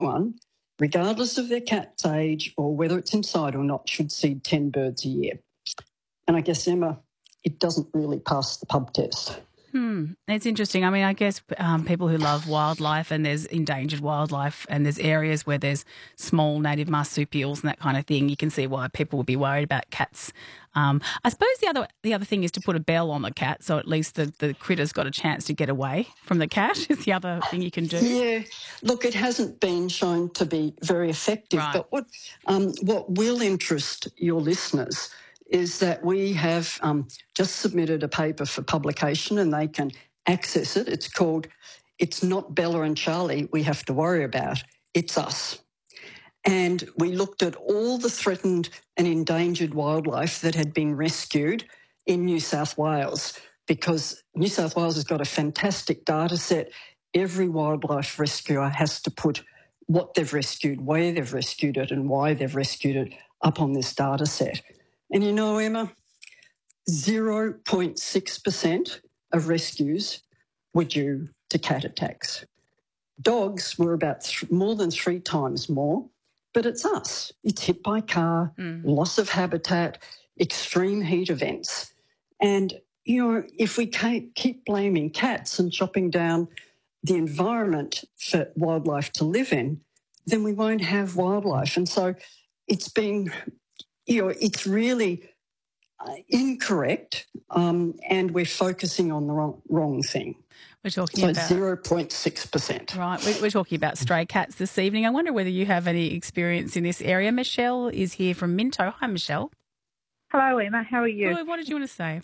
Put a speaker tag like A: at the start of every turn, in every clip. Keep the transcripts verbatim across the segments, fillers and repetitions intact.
A: everyone, regardless of their cat's age or whether it's inside or not, should seed ten birds a year. And I guess, Emma, it doesn't really pass the pub test.
B: Hmm. It's interesting. I mean, I guess um, people who love wildlife, and there's endangered wildlife, and there's areas where there's small native marsupials and that kind of thing, you can see why people would be worried about cats. Um, I suppose the other the other thing is to put a bell on the cat, so at least the, the critter's got a chance to get away from the cat is the other thing you can do.
A: Yeah. Look, it hasn't been shown to be very effective,
B: Right.
A: but what um, what will interest your listeners is that we have um, just submitted a paper for publication and they can access it. It's called It's Not Bella and Charlie We Have to Worry About, It's Us. And we looked at all the threatened and endangered wildlife that had been rescued in New South Wales, because New South Wales has got a fantastic data set. Every wildlife rescuer has to put what they've rescued, where they've rescued it and why they've rescued it up on this data set. And you know, Emma, zero point six percent of rescues were due to cat attacks. Dogs were about th- more than three times more, but it's us. It's hit by car, mm. loss of habitat, extreme heat events. And, you know, if we keep blaming cats and chopping down the environment for wildlife to live in, then we won't have wildlife. And so it's been... You know, it's really uh, incorrect, um, and we're focusing on the wrong, wrong thing.
B: We're talking
A: so
B: about
A: zero point six percent.
B: Right, we're, we're talking about stray cats this evening. I wonder whether you have any experience in this area. Michelle is here from Minto. Hi, Michelle.
C: Hello, Emma. How are you?
B: Good. What did you want to say?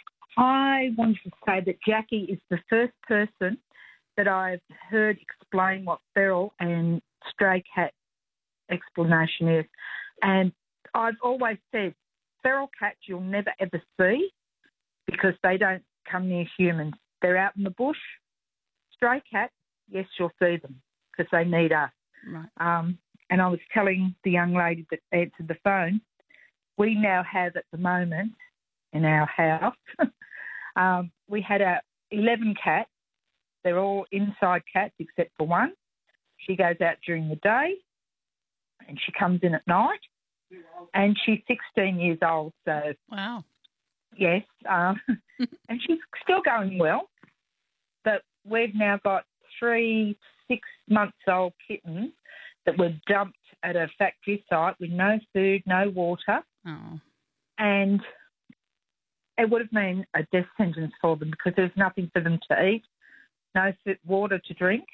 C: I wanted to say that Jackie is the first person that I've heard explain what feral and stray cat explanation is, and I've always said feral cats you'll never ever see because they don't come near humans. They're out in the bush. Stray cats, yes, you'll see them because they need us.
B: Right.
C: Um, and I was telling the young lady that answered the phone, we now have at the moment in our house, um, we had our eleven cats. They're all inside cats except for one. She goes out during the day and she comes in at night. And she's sixteen years old, so...
B: Wow.
C: Yes, um, and she's still going well. But we've now got three six-months-old kittens that were dumped at a factory site with no food, no water.
B: Oh.
C: And it would have been a death sentence for them because there's nothing for them to eat, no food, water to drink.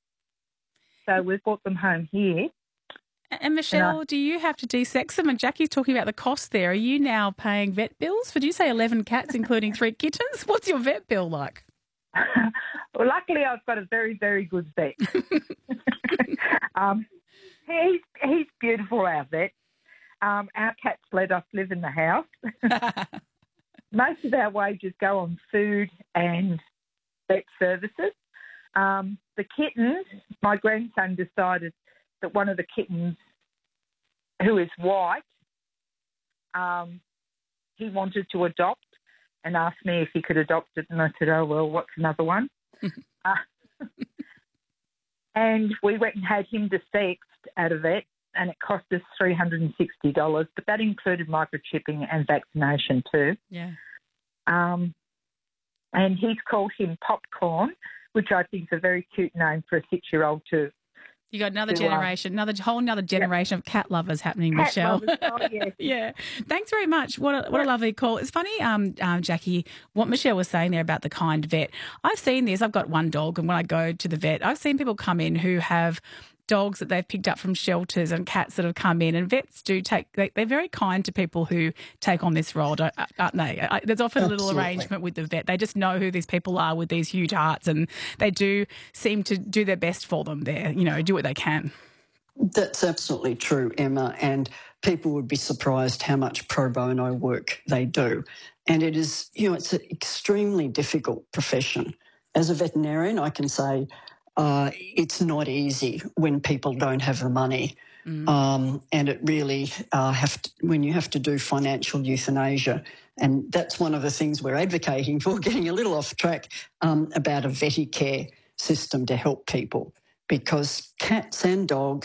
C: So we've brought them home here.
B: And Michelle, and do you have to de-sex them? And Jackie's talking about the cost there. Are you now paying vet bills for, did you say eleven cats, including three kittens? What's your vet bill like?
C: Well, luckily I've got a very, very good vet. um, he's, he's beautiful, our vet. Um, our cats let us live in the house. Most of our wages go on food and vet services. Um, the kittens, my grandson decided that one of the kittens, who is white, um, he wanted to adopt and asked me if he could adopt it. And I said, oh, well, what's another one? uh, and we went and had him desexed at a vet, and it cost us three hundred sixty dollars, but that included microchipping and vaccination too.
B: Yeah.
C: Um, and he's called him Popcorn, which I think is a very cute name for a six-year-old too.
B: You got another generation, another whole another generation yep. of cat lovers happening,
C: cat
B: Michelle.
C: Lovers, oh, yes.
B: Yeah. Thanks very much. What a, what a lovely call. It's funny, um, um, Jackie, what Michelle was saying there about the kind vet. I've seen this. I've got one dog, and when I go to the vet, I've seen people come in who have dogs that they've picked up from shelters and cats that have come in, and vets do take, they, they're very kind to people who take on this role, don't, aren't they? I, there's often Absolutely. a little arrangement with the vet. They just know who these people are with these huge hearts, and they do seem to do their best for them there, you know, do what they can.
A: That's absolutely true, Emma, and people would be surprised how much pro bono work they do. And it is, you know, it's an extremely difficult profession. As a veterinarian, I can say uh, it's not easy when people don't have the money. Mm. Um, and it really uh, have to, when you have to do financial euthanasia, and that's one of the things we're advocating for, getting a little off track, um, about a VetiCare system to help people, because cats and dogs